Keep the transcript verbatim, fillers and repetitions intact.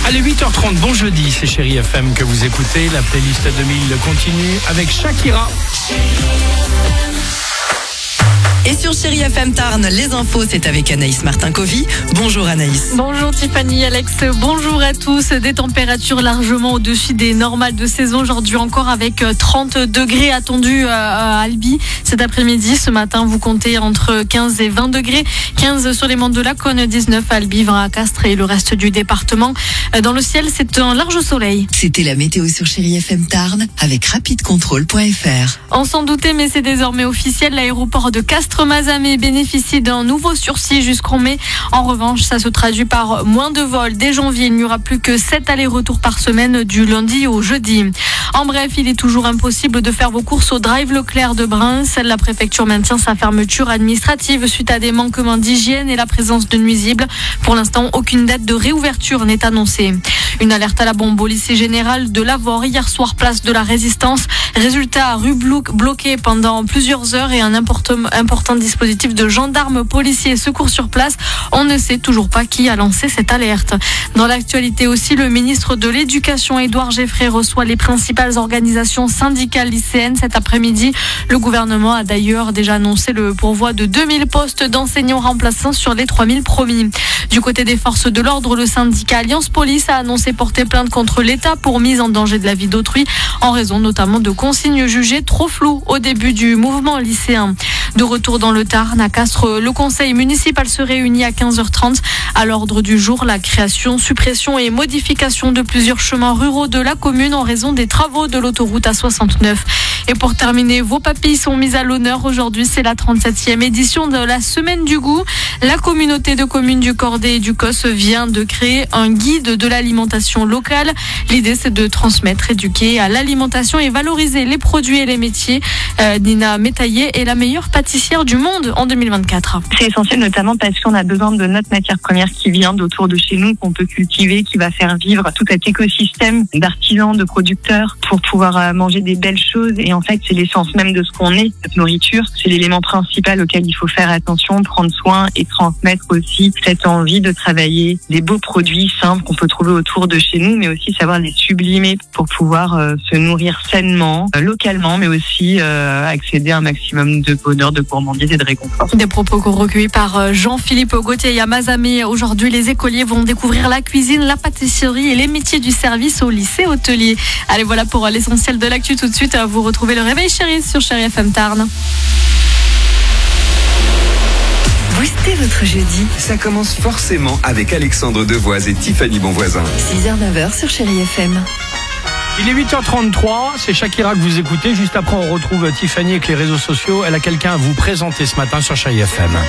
Allez, huit heures trente, bon jeudi, c'est Chérie F M que vous écoutez. La playlist deux mille continue avec Shakira. Et sur Chérie F M Tarn, les infos, c'est avec Anaïs Martin-Covy. Bonjour Anaïs. Bonjour Tiffany, Alex, bonjour à tous. Des températures largement au-dessus des normales de saison aujourd'hui encore avec trente degrés attendus à Albi cet après-midi. Ce matin, vous comptez entre quinze et vingt degrés. quinze sur les monts de Laconne, dix-neuf à Albi, vingt à Castres et le reste du département. Dans le ciel, c'est un large soleil. C'était la météo sur Chérie F M Tarn avec rapide contrôle point f r. On s'en doutait, mais c'est désormais officiel. L'aéroport de Castres-Mazamet bénéficie d'un nouveau sursis jusqu'en mai. En revanche, ça se traduit par moins de vols. Dès janvier, il n'y aura plus que sept allers-retours par semaine du lundi au jeudi. En bref, il est toujours impossible de faire vos courses au Drive Leclerc de Bruns. La préfecture maintient sa fermeture administrative suite à des manquements d'hygiène et la présence de nuisibles. Pour l'instant, aucune date de réouverture n'est annoncée. Une alerte à la bombe au lycée général de Lavore hier soir, place de la Résistance. Résultat, rue bloquée pendant plusieurs heures et un important, important dispositif de gendarmes, policiers et secours sur place. On ne sait toujours pas qui a lancé cette alerte. Dans l'actualité aussi, le ministre de l'Éducation, Édouard Geffray, reçoit les principales organisations syndicales lycéennes cet après-midi. Le gouvernement a d'ailleurs déjà annoncé le pourvoi de deux mille postes d'enseignants remplaçants sur les trois mille promis. Du côté des forces de l'ordre, le syndicat Alliance Police a annoncé porter plainte contre l'État pour mise en danger de la vie d'autrui, en raison notamment de consignes jugées trop floues au début du mouvement lycéen. De retour dans le Tarn, à Castres, le conseil municipal se réunit à quinze heures trente. À l'ordre du jour, la création, suppression et modification de plusieurs chemins ruraux de la commune en raison des travaux de l'autoroute A soixante-neuf. Et pour terminer, vos papilles sont mises à l'honneur. Aujourd'hui, c'est la trente-septième édition de la Semaine du Goût. La communauté de communes du Cordet et du Cos vient de créer un guide de l'alimentation locale. L'idée, c'est de transmettre, éduquer à l'alimentation et valoriser les produits et les métiers. Euh, Nina Métaillé est la meilleure pâtissière du monde en deux mille vingt-quatre. C'est essentiel notamment parce qu'on a besoin de notre matière première qui vient d'autour de chez nous, qu'on peut cultiver, qui va faire vivre tout cet écosystème d'artisans, de producteurs pour pouvoir manger des belles choses. Et en fait, c'est l'essence même de ce qu'on est, cette nourriture. C'est l'élément principal auquel il faut faire attention, prendre soin et transmettre aussi cette envie de travailler des beaux produits simples qu'on peut trouver autour de chez nous, mais aussi savoir les sublimer pour pouvoir euh, se nourrir sainement, euh, localement, mais aussi euh, accéder à un maximum de bonheur, de gourmandise et de réconfort. Des propos recueillis par Jean-Philippe Gauthier à Mazamet. Aujourd'hui, les écoliers vont découvrir la cuisine, la pâtisserie et les métiers du service au lycée hôtelier. Allez, voilà pour l'essentiel de l'actu. Tout de suite, vous retrouvez le réveil chéri sur Chérie F M Tarn. Boostez votre jeudi. Ça commence forcément avec Alexandre Devoise et Tiffany Bonvoisin. six heures neuf heures sur Chérie F M. Il est huit heures trente-trois, c'est Shakira que vous écoutez. Juste après, on retrouve Tiffany avec les réseaux sociaux. Elle a quelqu'un à vous présenter ce matin sur Chérie F M.